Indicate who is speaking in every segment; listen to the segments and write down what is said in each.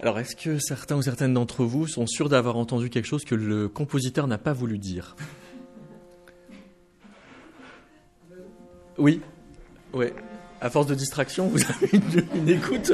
Speaker 1: Alors, est-ce que certains ou certaines d'entre vous sont sûrs d'avoir entendu quelque chose que le compositeur n'a pas voulu dire ? Oui. Ouais. À force de distraction, vous avez une écoute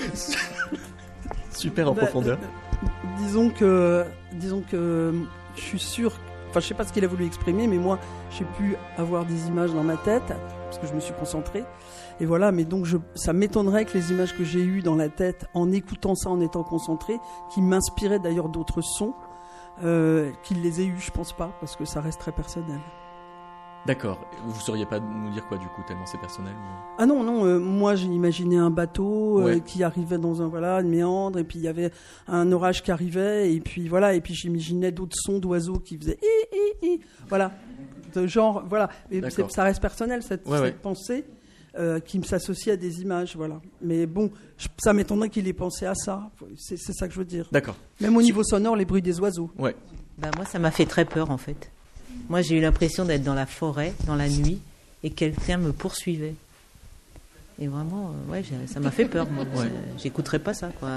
Speaker 1: super en profondeur.
Speaker 2: Disons que je suis sûr, enfin je sais pas ce qu'il a voulu exprimer, mais moi j'ai pu avoir des images dans ma tête parce que je me suis concentré. Et voilà, mais donc ça m'étonnerait que les images que j'ai eues dans la tête en écoutant ça, en étant concentré, qui m'inspiraient d'ailleurs d'autres sons, qu'il les ait eues, je pense pas, parce que ça reste très personnel.
Speaker 1: D'accord. Vous sauriez pas nous dire quoi du coup, tellement c'est personnel ou...
Speaker 2: Ah non, moi j'ai imaginé un bateau qui arrivait dans un méandre, et puis il y avait un orage qui arrivait, et puis voilà, et puis j'imaginais d'autres sons d'oiseaux qui faisaient voilà, de genre, voilà. Et ça reste personnel cette pensée qui s'associe à des images, voilà. Mais bon, ça m'étonnerait qu'il ait pensé à ça. C'est ça que je veux dire.
Speaker 1: D'accord.
Speaker 2: Même au niveau sonore, les bruits des oiseaux.
Speaker 1: Ouais.
Speaker 3: Moi, ça m'a fait très peur en fait. Moi, j'ai eu l'impression d'être dans la forêt, dans la nuit, et quelqu'un me poursuivait. Et vraiment, ça m'a fait peur. Moi. Ouais. J'écouterais pas ça, quoi.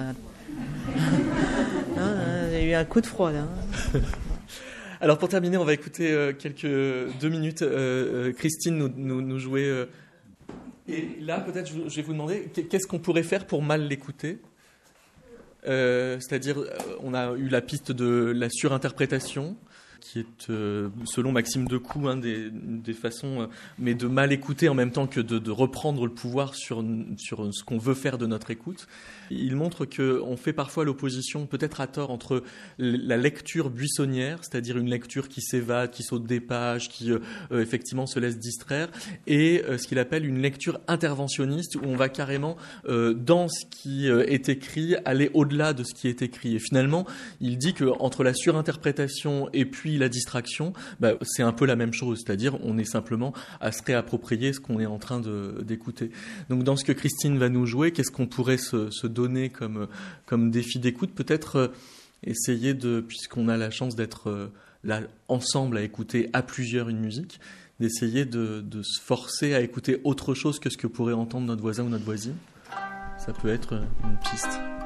Speaker 3: J'ai eu un coup de froid, là.
Speaker 1: Alors, pour terminer, on va écouter quelques 2 minutes. Christine nous jouer. Et là, peut-être, je vais vous demander, qu'est-ce qu'on pourrait faire pour mal l'écouter ? C'est-à-dire, on a eu la piste de la surinterprétation, qui est, selon Maxime Decoux, des façons, mais de mal écouter en même temps que de reprendre le pouvoir sur ce qu'on veut faire de notre écoute. Il montre qu'on fait parfois l'opposition, peut-être à tort, entre la lecture buissonnière, c'est-à-dire une lecture qui s'évade, qui saute des pages, qui effectivement se laisse distraire, et ce qu'il appelle une lecture interventionniste, où on va carrément, dans ce qui est écrit, aller au-delà de ce qui est écrit. Et finalement, il dit qu'entre la surinterprétation et puis la distraction, c'est un peu la même chose, c'est-à-dire on est simplement à se réapproprier ce qu'on est en train d'écouter. Donc dans ce que Christine va nous jouer, qu'est-ce qu'on pourrait se donner comme défi d'écoute ? Peut-être essayer puisqu'on a la chance d'être là ensemble à écouter à plusieurs une musique, d'essayer de se forcer à écouter autre chose que ce que pourrait entendre notre voisin ou notre voisine. Ça peut être une piste.